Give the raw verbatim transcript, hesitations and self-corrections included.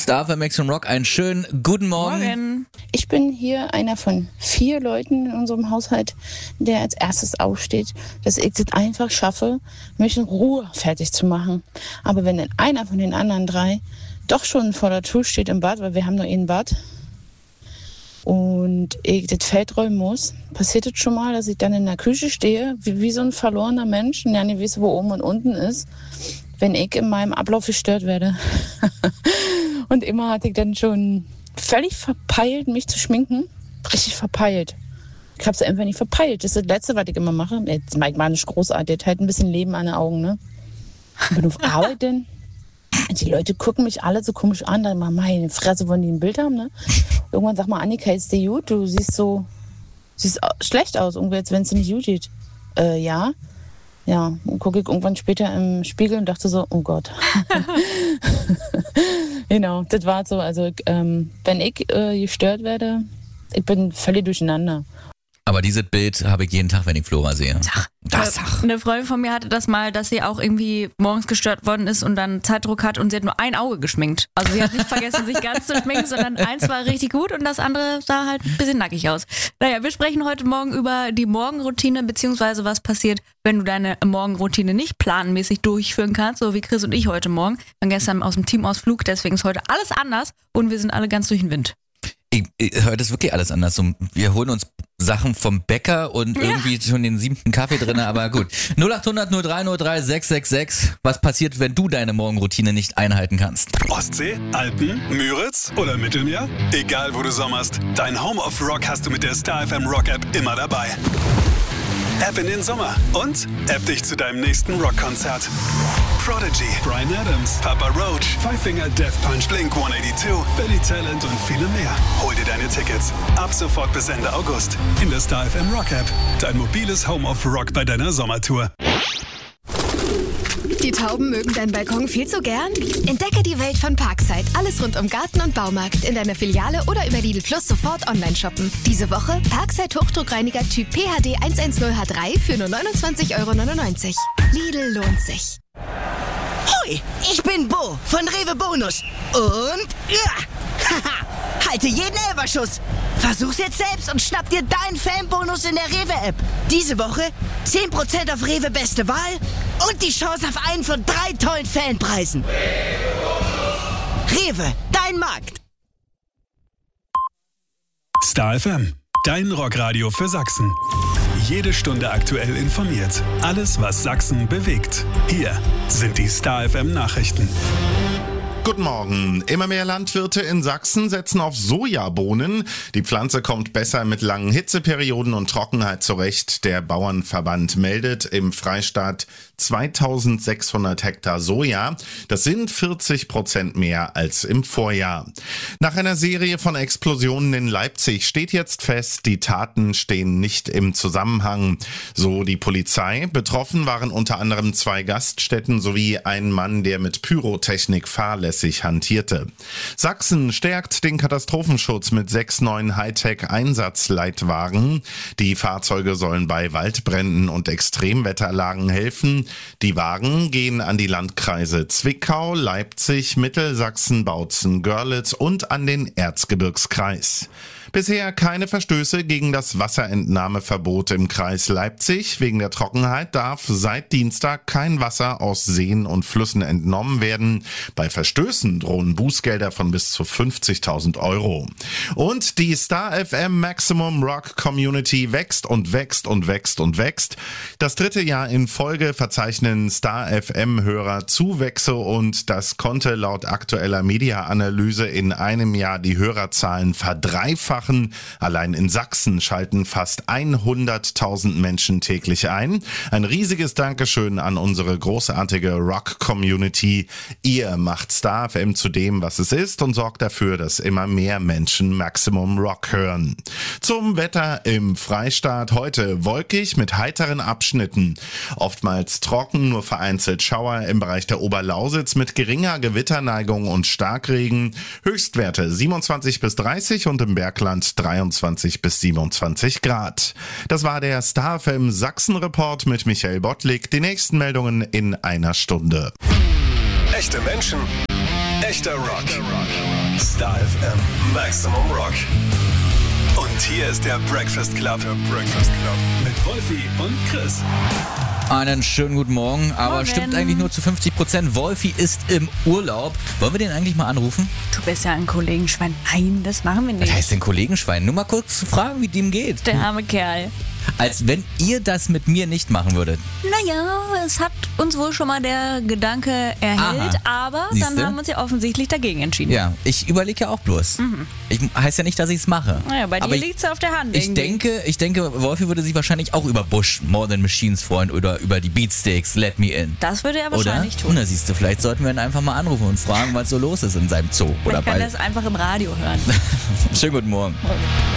Star F M Maximum Rock, einen schönen guten Morgen. Morgen. Ich bin hier einer von vier Leuten in unserem Haushalt, der als erstes aufsteht, dass ich das einfach schaffe, mich in Ruhe fertig zu machen. Aber wenn dann einer von den anderen drei doch schon vor der Tür steht im Bad, weil wir haben nur ein Bad, und ich das Feld räumen muss, passiert es schon mal, dass ich dann in der Küche stehe, wie, wie so ein verlorener Mensch, der nicht weiß, wo oben und unten ist, wenn ich in meinem Ablauf gestört werde. Und immer hatte ich dann schon völlig verpeilt, mich zu schminken. Richtig verpeilt. Ich habe es einfach nicht verpeilt. Das ist das Letzte, was ich immer mache. Jetzt mag ich mal nicht großartig. Halt ein bisschen Leben an den Augen, ne? Ich bin auf Arbeit denn. Die Leute gucken mich alle so komisch an. Dann mal, meine Fresse, wollen die ein Bild haben, ne? Irgendwann sag mal, Annika, ist dir gut? Du siehst so, siehst schlecht aus, irgendwie, als wenn es dir nicht gut geht. Äh, ja. Ja, und gucke ich irgendwann später im Spiegel und dachte so, oh Gott. Genau, das war so. Also, ähm, wenn ich äh, gestört werde, ich bin völlig durcheinander. Aber dieses Bild habe ich jeden Tag, wenn ich Flora sehe. Ach, das ach. Eine Freundin von mir hatte das mal, dass sie auch irgendwie morgens gestört worden ist und dann Zeitdruck hat und sie hat nur ein Auge geschminkt. Also sie hat nicht vergessen, sich ganz zu schminken, sondern eins war richtig gut und das andere sah halt ein bisschen nackig aus. Naja, wir sprechen heute Morgen über die Morgenroutine, beziehungsweise was passiert, wenn du deine Morgenroutine nicht planmäßig durchführen kannst, so wie Chris und ich heute Morgen. Wir waren gestern aus dem Teamausflug, deswegen ist heute alles anders und wir sind alle ganz durch den Wind. Ich, ich, heute ist wirklich alles anders. Wir holen uns Sachen vom Bäcker und ja. irgendwie schon den siebten Kaffee drin, aber gut. null acht hundert null drei null drei sechs sechs sechs. Was passiert, wenn du deine Morgenroutine nicht einhalten kannst? Ostsee, Alpen, Müritz oder Mittelmeer? Egal wo du sommerst, dein Home of Rock hast du mit der Star F M Rock App immer dabei. App in den Sommer und App dich zu deinem nächsten Rockkonzert. Prodigy, Bryan Adams, Papa Roach, Five Finger Death Punch, Blink hundertzweiundachtzig, Billy Talent und viele mehr. Hol dir deine Tickets ab sofort bis Ende August in der Star F M Rock App. Dein mobiles Home of Rock bei deiner Sommertour. Die Tauben mögen deinen Balkon viel zu gern? Entdecke die Welt von Parkside. Alles rund um Garten und Baumarkt. In deiner Filiale oder über Lidl Plus sofort online shoppen. Diese Woche Parkside Hochdruckreiniger Typ P H D hundertzehn H drei für nur neunundzwanzig Euro neunundneunzig. Lidl lohnt sich. Hoi, ich bin Bo von Rewe Bonus. Und ja, haha, halte jeden Elferschuss. Versuch's jetzt selbst und schnapp dir deinen Fanbonus in der Rewe-App. Diese Woche zehn Prozent auf Rewe Beste Wahl und die Chance auf einen von drei tollen Fanpreisen. Rewe, dein Markt. Star F M, dein Rockradio für Sachsen. Jede Stunde aktuell informiert. Alles, was Sachsen bewegt. Hier sind die Star F M Nachrichten. Guten Morgen. Immer mehr Landwirte in Sachsen setzen auf Sojabohnen. Die Pflanze kommt besser mit langen Hitzeperioden und Trockenheit zurecht. Der Bauernverband meldet im Freistaat zweitausendsechshundert Hektar Soja. Das sind vierzig Prozent mehr als im Vorjahr. Nach einer Serie von Explosionen in Leipzig steht jetzt fest, die Taten stehen nicht im Zusammenhang. So die Polizei. Betroffen waren unter anderem zwei Gaststätten sowie ein Mann, der mit Pyrotechnik fahrlässig hantierte. Sachsen stärkt den Katastrophenschutz mit sechs neuen Hightech-Einsatzleitwagen. Die Fahrzeuge sollen bei Waldbränden und Extremwetterlagen helfen. Die Wagen gehen an die Landkreise Zwickau, Leipzig, Mittelsachsen, Bautzen, Görlitz und an den Erzgebirgskreis. Bisher keine Verstöße gegen das Wasserentnahmeverbot im Kreis Leipzig. Wegen der Trockenheit darf seit Dienstag kein Wasser aus Seen und Flüssen entnommen werden. Bei Verstößen drohen Bußgelder von bis zu fünfzigtausend Euro. Und die Star F M Maximum Rock Community wächst und wächst und wächst und wächst. Das dritte Jahr in Folge verzeichnen Star F M-Hörer Zuwächse und das konnte laut aktueller Media-Analyse in einem Jahr die Hörerzahlen verdreifachen. Allein in Sachsen schalten fast hunderttausend Menschen täglich ein. Ein riesiges Dankeschön an unsere großartige Rock-Community. Ihr macht Star F M zu dem, was es ist und sorgt dafür, dass immer mehr Menschen Maximum Rock hören. Zum Wetter im Freistaat heute wolkig mit heiteren Abschnitten. Oftmals trocken, nur vereinzelt Schauer im Bereich der Oberlausitz mit geringer Gewitterneigung und Starkregen. Höchstwerte siebenundzwanzig bis dreißig und im Bergland dreiundzwanzig bis siebenundzwanzig Grad. Das war der Star F M Sachsen-Report mit Michael Bottlik. Die nächsten Meldungen in einer Stunde. Echte Menschen, Echter Rock. Star F M Maximum Rock. Und hier ist der Breakfast Club. Der Breakfast Club. Mit Wolfi und Chris. Einen schönen guten Morgen, aber Morgen. stimmt eigentlich nur zu fünfzig Prozent. Wolfi ist im Urlaub. Wollen wir den eigentlich mal anrufen? Du bist ja ein Kollegenschwein. Nein, das machen wir Was nicht. heißt denn Kollegenschwein? Nur mal kurz zu fragen, wie dem geht. Der arme Kerl. Als wenn ihr das mit mir nicht machen würdet. Naja, es hat uns wohl schon mal der Gedanke erhellt, Aha. aber Siehste? dann haben wir uns ja offensichtlich dagegen entschieden. Ja, ich überlege ja auch bloß. Mhm. Ich heißt ja nicht, dass ich es mache. Naja, bei Aber dir ich, liegt es auf der Hand. ich irgendwie. denke, ich denke, Wolfi würde sich wahrscheinlich auch über Bush, More Than Machines freuen oder über die Beatsteaks, Let Me In. Das würde er Oder? wahrscheinlich Und tun. da siehst du, vielleicht sollten wir ihn einfach mal anrufen und fragen, was so los ist in seinem Zoo. Oder Vielleicht kann er bald. es einfach im Radio hören. Schönen guten Morgen.